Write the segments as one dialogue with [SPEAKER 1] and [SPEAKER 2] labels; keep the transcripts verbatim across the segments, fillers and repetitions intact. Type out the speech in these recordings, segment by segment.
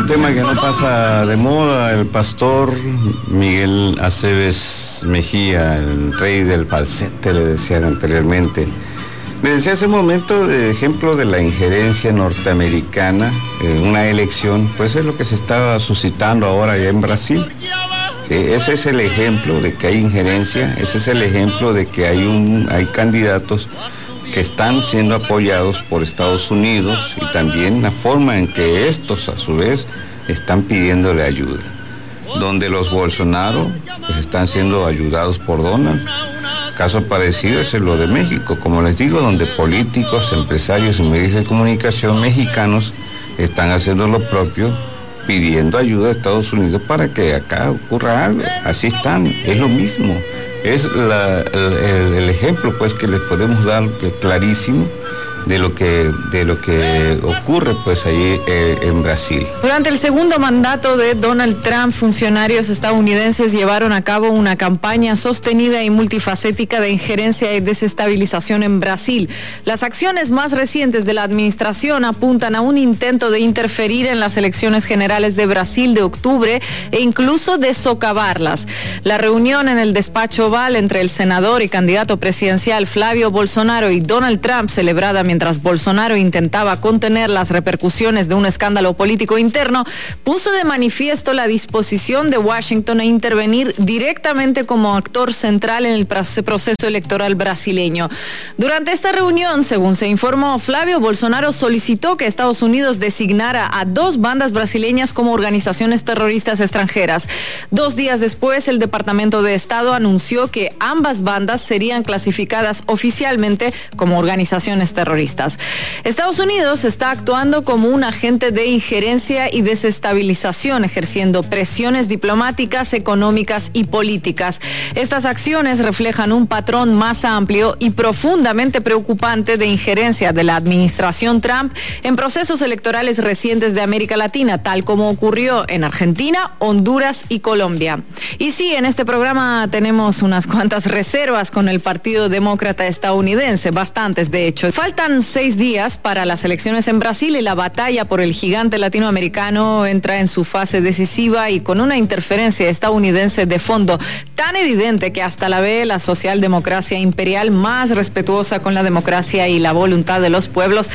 [SPEAKER 1] un tema que no pasa de moda. El pastor Miguel Aceves Mejía, el rey del falsete, le decían anteriormente. Me decía hace un momento de ejemplo de la injerencia norteamericana en una elección, pues es lo que se está suscitando ahora ya en Brasil. Sí, ese es el ejemplo de que hay injerencia, ese es el ejemplo de que hay, un, hay candidatos que están siendo apoyados por Estados Unidos y también la forma en que estos a su vez están pidiéndole ayuda. Donde los Bolsonaro pues, están siendo ayudados por Donald. Caso parecido es lo de México, como les digo, donde políticos, empresarios y medios de comunicación mexicanos están haciendo lo propio, pidiendo ayuda a Estados Unidos para que acá ocurra algo. Así están, es lo mismo. Es la, el, el ejemplo pues que les podemos dar clarísimo de lo que de lo que ocurre pues ahí eh, en Brasil.
[SPEAKER 2] Durante el segundo mandato de Donald Trump, funcionarios estadounidenses llevaron a cabo una campaña sostenida y multifacética de injerencia y desestabilización en Brasil. Las acciones más recientes de la administración apuntan a un intento de interferir en las elecciones generales de Brasil de octubre e incluso de socavarlas. La reunión en el despacho Oval entre el senador y candidato presidencial Flavio Bolsonaro y Donald Trump, celebrada mientras Bolsonaro intentaba contener las repercusiones de un escándalo político interno, puso de manifiesto la disposición de Washington a intervenir directamente como actor central en el proceso electoral brasileño. Durante esta reunión, según se informó, Flavio Bolsonaro solicitó que Estados Unidos designara a dos bandas brasileñas como organizaciones terroristas extranjeras. Dos días después, el Departamento de Estado anunció que ambas bandas serían clasificadas oficialmente como organizaciones terroristas. Estados Unidos está actuando como un agente de injerencia y desestabilización, ejerciendo presiones diplomáticas, económicas y políticas. Estas acciones reflejan un patrón más amplio y profundamente preocupante de injerencia de la administración Trump en procesos electorales recientes de América Latina, tal como ocurrió en Argentina, Honduras y Colombia. Y sí, en este programa tenemos unas cuantas reservas con el Partido Demócrata estadounidense, bastantes de hecho. Faltan seis días para las elecciones en Brasil y la batalla por el gigante latinoamericano entra en su fase decisiva y con una interferencia estadounidense de fondo tan evidente que hasta la ve la socialdemocracia imperial más respetuosa con la democracia y la voluntad de los pueblos.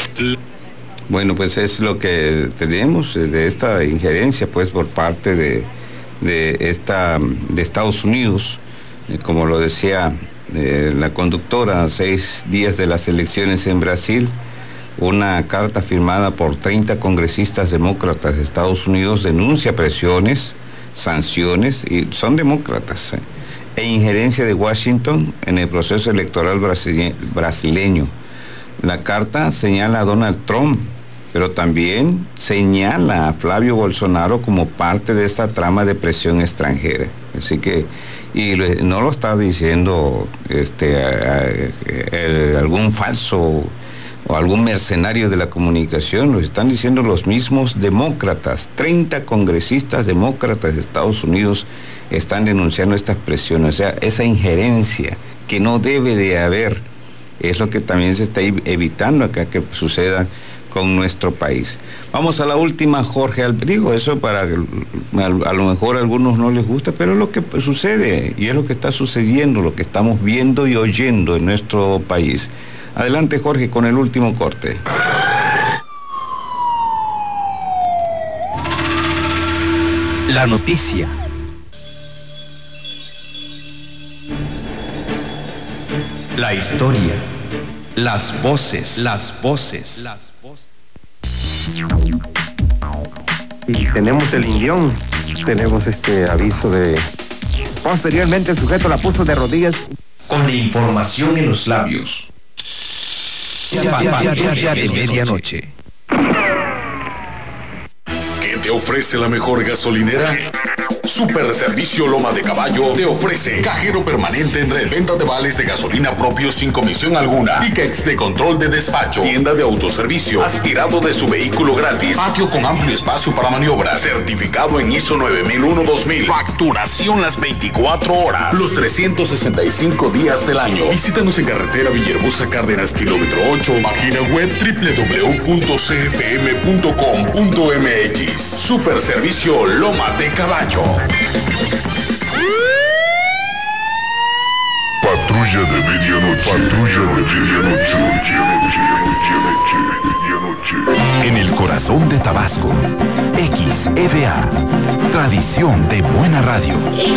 [SPEAKER 1] Bueno, pues es lo que tenemos de esta injerencia pues por parte de, de, esta, de Estados Unidos, como lo decía Eh, la conductora, a seis días de las elecciones en Brasil, una carta firmada por treinta congresistas demócratas de Estados Unidos denuncia presiones, sanciones, y son demócratas, eh, e injerencia de Washington en el proceso electoral brasile- brasileño. La carta señala a Donald Trump, pero también señala a Flavio Bolsonaro como parte de esta trama de presión extranjera. Así que, y no lo está diciendo este, a, a, a, algún falso o algún mercenario de la comunicación, lo están diciendo los mismos demócratas. treinta congresistas demócratas de Estados Unidos están denunciando estas presiones, o sea, esa injerencia que no debe de haber, es lo que también se está evitando acá que suceda con nuestro país. Vamos a la última, Jorge Albrigo. Eso para a lo mejor a algunos no les gusta, pero es lo que sucede y es lo que está sucediendo, lo que estamos viendo y oyendo en nuestro país. Adelante, Jorge, con el último corte.
[SPEAKER 3] La noticia. La historia. Las voces, las voces, las voces.
[SPEAKER 4] Y tenemos el guión, tenemos este aviso de... Posteriormente el sujeto la puso de rodillas.
[SPEAKER 3] Con la información en los labios. De medianoche.
[SPEAKER 5] ¿Qué te ofrece la mejor gasolinera? Super Servicio Loma de Caballo te ofrece cajero permanente en reventa de vales de gasolina propios sin comisión alguna, tickets de control de despacho, tienda de autoservicio, aspirado de su vehículo gratis, patio con amplio espacio para maniobras, certificado en I S O nueve mil uno dos mil, facturación las veinticuatro horas, los trescientos sesenta y cinco días del año. Visítanos en carretera Villahermosa Cárdenas, kilómetro ocho, página web doble u doble u doble u punto c f m punto com punto m x. Super Servicio Loma de Caballo.
[SPEAKER 6] Patrulla de medianoche. Patrulla de medianoche.
[SPEAKER 7] En el corazón de Tabasco, X E V A, tradición de buena radio.